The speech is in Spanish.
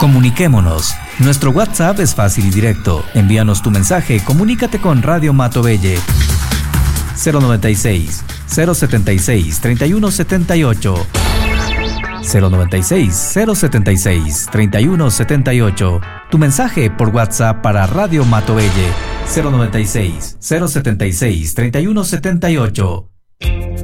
Comuniquémonos. Nuestro WhatsApp es fácil y directo. Envíanos tu mensaje, comunícate con Radio Matovelle. 096 076 3178 096 076 3178. Tu mensaje por WhatsApp para Radio Matovelle. 096 076 3178.